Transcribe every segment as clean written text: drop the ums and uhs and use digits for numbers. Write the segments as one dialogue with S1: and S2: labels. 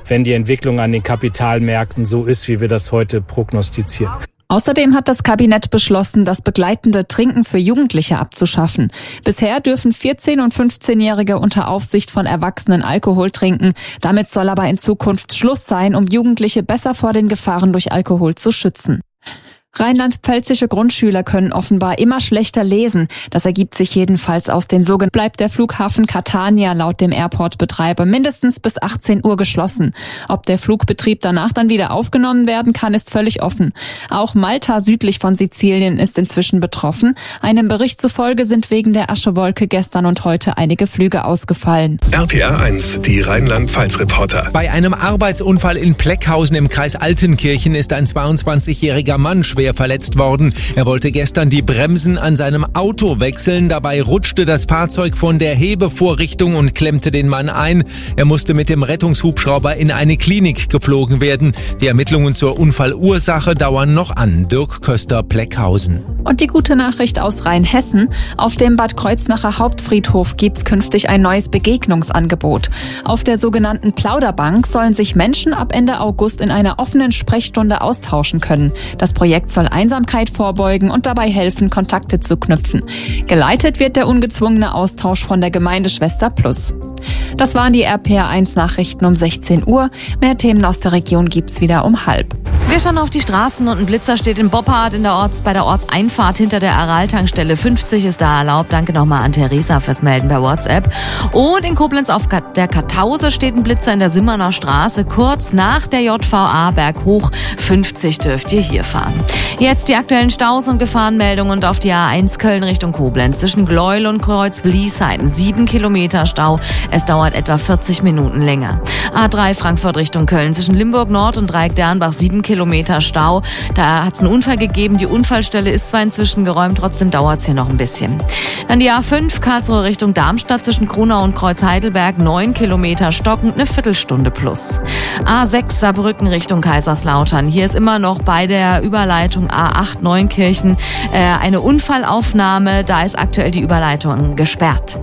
S1: wenn die Entwicklung an den Kapitalmärkten so ist, wie wir das heute prognostizieren.
S2: Außerdem hat das Kabinett beschlossen, das begleitende Trinken für Jugendliche abzuschaffen. Bisher dürfen 14- und 15-Jährige unter Aufsicht von Erwachsenen Alkohol trinken. Damit soll aber in Zukunft Schluss sein, um Jugendliche besser vor den Gefahren durch Alkohol zu schützen. Rheinland-pfälzische Grundschüler können offenbar immer schlechter lesen. Das ergibt sich jedenfalls aus den sogenannten. Bleibt der Flughafen Catania laut dem Airport-Betreiber mindestens bis 18 Uhr geschlossen. Ob der Flugbetrieb danach dann wieder aufgenommen werden kann, ist völlig offen. Auch Malta südlich von Sizilien ist inzwischen betroffen. Einem Bericht zufolge sind wegen der Aschewolke gestern und heute einige Flüge ausgefallen.
S3: RPR 1, die Rheinland-Pfalz-Reporter.
S4: Bei einem Arbeitsunfall in Pleckhausen im Kreis Altenkirchen ist ein 22-jähriger Mann schwer verletzt worden. Er wollte gestern die Bremsen an seinem Auto wechseln. Dabei rutschte das Fahrzeug von der Hebevorrichtung und klemmte den Mann ein. Er musste mit dem Rettungshubschrauber in eine Klinik geflogen werden. Die Ermittlungen zur Unfallursache dauern noch an. Dirk Köster, Pleckhausen.
S2: Und die gute Nachricht aus Rheinhessen. Auf dem Bad Kreuznacher Hauptfriedhof gibt's künftig ein neues Begegnungsangebot. Auf der sogenannten Plauderbank sollen sich Menschen ab Ende August in einer offenen Sprechstunde austauschen können. Das Projekt soll Einsamkeit vorbeugen und dabei helfen, Kontakte zu knüpfen. Geleitet wird der ungezwungene Austausch von der Gemeindeschwester Plus. Das waren die RPR 1 Nachrichten um 16 Uhr. Mehr Themen aus der Region gibt's wieder um 12:30.
S5: Wir schauen auf die Straßen und ein Blitzer steht in Boppard bei der Ortseinfahrt hinter der Aral-Tankstelle. 50 ist da erlaubt. Danke nochmal an Theresa fürs Melden per WhatsApp. Und in Koblenz auf der Kartause steht ein Blitzer in der Simmerner Straße, kurz nach der JVA berghoch. 50 dürft ihr hier fahren. Jetzt die aktuellen Staus und Gefahrenmeldungen und auf die A1 Köln Richtung Koblenz zwischen Gleuel und Kreuz-Bliesheim. 7 Kilometer Stau. Es dauert etwa 40 Minuten länger. A3 Frankfurt Richtung Köln zwischen Limburg Nord und Dreieck-Dernbach 7 Kilometer Stau. Da hat es einen Unfall gegeben. Die Unfallstelle ist zwar inzwischen geräumt, trotzdem dauert es hier noch ein bisschen. Dann die A5 Karlsruhe Richtung Darmstadt zwischen Kronau und Kreuz-Heidelberg 9 Kilometer stockend, eine Viertelstunde plus. A6 Saarbrücken Richtung Kaiserslautern. Hier ist immer noch bei der Überleitung A8 Neunkirchen eine Unfallaufnahme. Da ist aktuell die Überleitung gesperrt.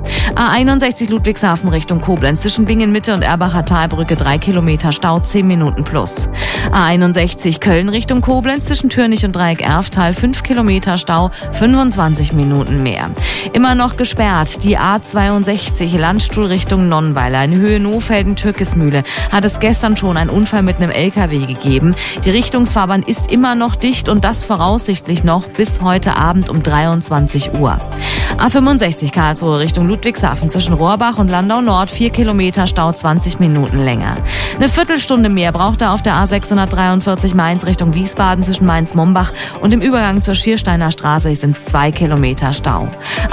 S5: A61 Ludwigshafen Richtung Koblenz zwischen Bingen Mitte und Erbacher Talbrücke 3 Kilometer Stau, 10 Minuten plus. A61 Köln Richtung Koblenz zwischen Türnich und Dreieck Erftal 5 Kilometer Stau, 25 Minuten mehr. Immer noch gesperrt die A62 Landstuhl Richtung Nonnweiler in Höhe Nohfelden-Türkismühle hat es gestern schon einen Unfall mit einem LKW gegeben. Die Richtungsfahrbahn ist immer noch dicht und das voraussichtlich noch bis heute Abend um 23 Uhr. A65 Karlsruhe Richtung Ludwigshafen zwischen Rohrbach und Landau Nord 4 Kilometer Stau, 20 Minuten länger. Eine Viertelstunde mehr braucht er auf der A643 Mainz Richtung Wiesbaden zwischen Mainz-Mombach und im Übergang zur Schiersteiner Straße sind es 2 Kilometer Stau.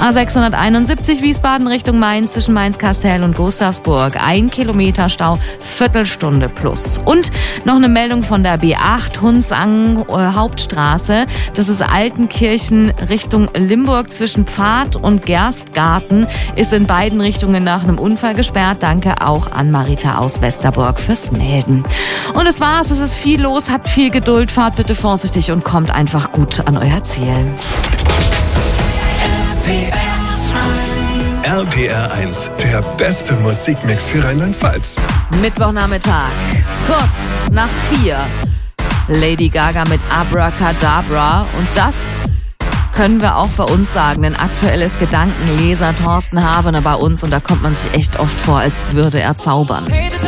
S5: A671 Wiesbaden Richtung Mainz zwischen Mainz-Kastel und Gustavsburg 1 Kilometer Stau, Viertelstunde plus. Und noch eine Meldung von der B8 Hunsangen Hauptstraße. Das ist Altenkirchen Richtung Limburg zwischen Pfad und Gerstgarten ist in beiden Richtungen nach einem Unfall gesperrt. Danke auch an Marita aus Westerburg fürs Melden. Und es war's, es ist viel los, habt viel Geduld, fahrt bitte vorsichtig und kommt einfach gut an euer Ziel.
S3: RPR 1, der beste Musikmix für Rheinland-Pfalz.
S5: Mittwochnachmittag, kurz nach 4. Lady Gaga mit Abracadabra und das können wir auch bei uns sagen, denn aktuell ist Gedankenleser Thorsten Havener bei uns und da kommt man sich echt oft vor, als würde er zaubern.